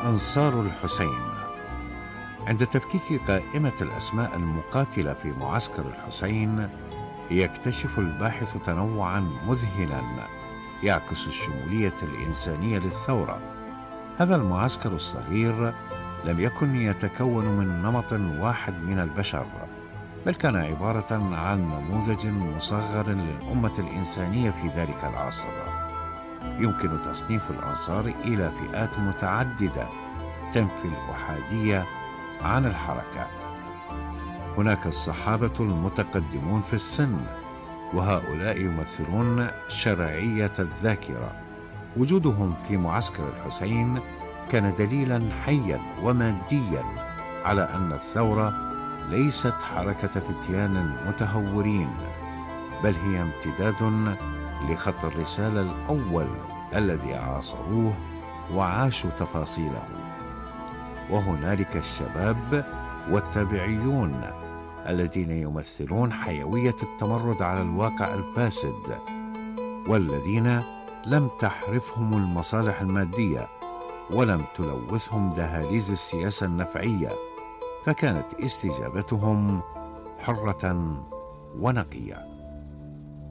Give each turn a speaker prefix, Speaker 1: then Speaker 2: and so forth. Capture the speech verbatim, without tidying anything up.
Speaker 1: أنصار الحسين. عند تفكيك قائمة الأسماء المقاتلة في معسكر الحسين، يكتشف الباحث تنوعا مذهلا يعكس الشمولية الإنسانية للثورة. هذا المعسكر الصغير لم يكن يتكون من نمط واحد من البشر، بل كان عبارة عن نموذج مصغر للأمة الإنسانية في ذلك العصر. يمكن تصنيف الأنصار إلى فئات متعددة تنفي الأحادية عن الحركة. هناك الصحابة المتقدمون في السن، وهؤلاء يمثلون شرعية الذاكرة. وجودهم في معسكر الحسين كان دليلا حيا وماديا على أن الثورة ليست حركة فتيان متهورين، بل هي امتداد لخط الرسالة الأول الذي عاصروه وعاشوا تفاصيله. وهنالك الشباب والتابعيون الذين يمثلون حيوية التمرد على الواقع الفاسد، والذين لم تحرفهم المصالح المادية ولم تلوثهم دهاليز السياسة النفعية، فكانت استجابتهم حرة ونقية.